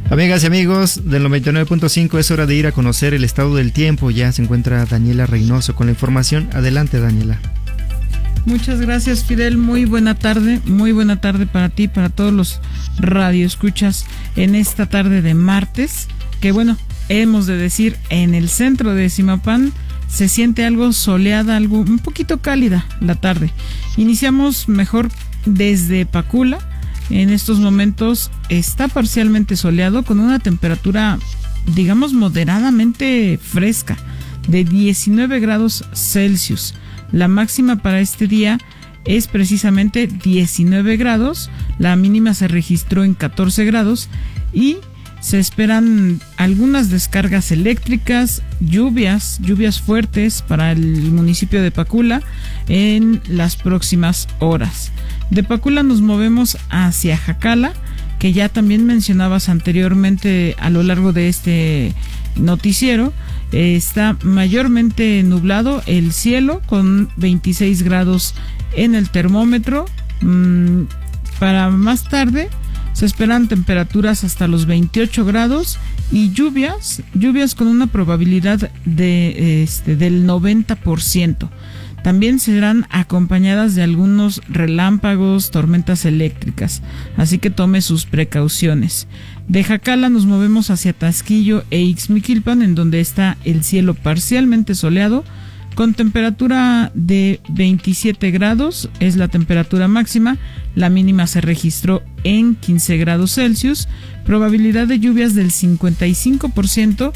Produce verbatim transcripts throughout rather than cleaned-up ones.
Amigas y amigos del noventa y nueve punto cinco, es hora de ir a conocer el estado del tiempo. Ya se encuentra Daniela Reynoso con la información. Adelante, Daniela. Muchas gracias, Fidel. Muy buena tarde, muy buena tarde para ti, para todos los radioescuchas en esta tarde de martes, que bueno, hemos de decir, en el centro de Zimapán se siente algo soleada, algo un poquito cálida la tarde. Iniciamos mejor desde Pacula. En estos momentos está parcialmente soleado con una temperatura, digamos, moderadamente fresca, de diecinueve grados Celsius. La máxima para este día es precisamente diecinueve grados, la mínima se registró en catorce grados y se esperan algunas descargas eléctricas, lluvias, lluvias fuertes para el municipio de Pacula en las próximas horas. De Pacula nos movemos hacia Jacala, que ya también mencionabas anteriormente a lo largo de este noticiero. Eh, está mayormente nublado el cielo con veintiséis grados en el termómetro. Mm, para más tarde se esperan temperaturas hasta los veintiocho grados y lluvias, lluvias con una probabilidad de, este, del noventa por ciento. También serán acompañadas de algunos relámpagos, tormentas eléctricas, así que tome sus precauciones. De Jacala nos movemos hacia Taxquillo e Ixmiquilpan, en donde está el cielo parcialmente soleado, con temperatura de veintisiete grados, es la temperatura máxima, la mínima se registró en quince grados Celsius, probabilidad de lluvias del cincuenta y cinco por ciento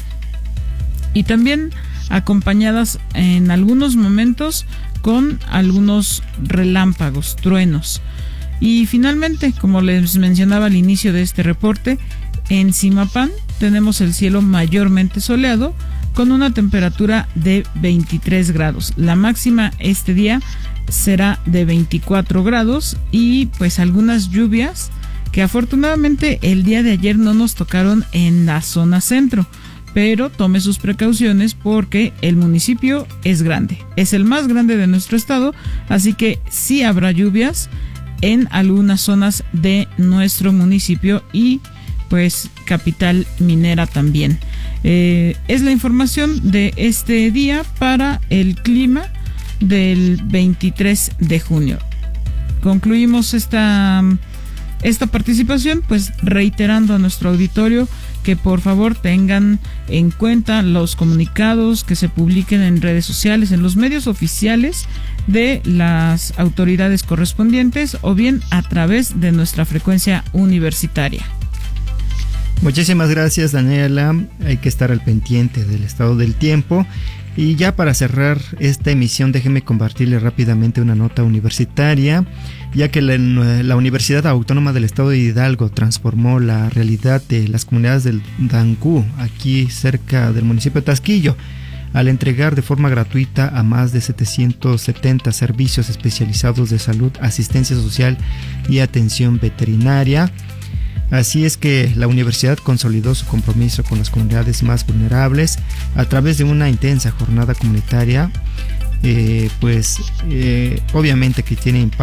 y también acompañadas en algunos momentos con algunos relámpagos, truenos. Y finalmente, como les mencionaba al inicio de este reporte, en Zimapán tenemos el cielo mayormente soleado con una temperatura de veintitrés grados. La máxima este día será de veinticuatro grados y pues algunas lluvias que afortunadamente el día de ayer no nos tocaron en la zona centro. Pero tome sus precauciones porque el municipio es grande, es el más grande de nuestro estado, así que sí habrá lluvias en algunas zonas de nuestro municipio y pues capital minera también. Eh, es la información de este día para el clima del veintitrés de junio. Concluimos esta, esta participación pues reiterando a nuestro auditorio que por favor tengan en cuenta los comunicados que se publiquen en redes sociales, en los medios oficiales de las autoridades correspondientes o bien a través de nuestra frecuencia universitaria. Muchísimas gracias, Daniela. Hay que estar al pendiente del estado del tiempo. Y ya para cerrar esta emisión, déjeme compartirle rápidamente una nota universitaria, ya que la, la Universidad Autónoma del Estado de Hidalgo transformó la realidad de las comunidades del Dancú, aquí cerca del municipio de Taxquillo, al entregar de forma gratuita a más de setecientos setenta servicios especializados de salud, asistencia social y atención veterinaria. Así es que la universidad consolidó su compromiso con las comunidades más vulnerables a través de una intensa jornada comunitaria, eh, pues eh, obviamente que tiene impacto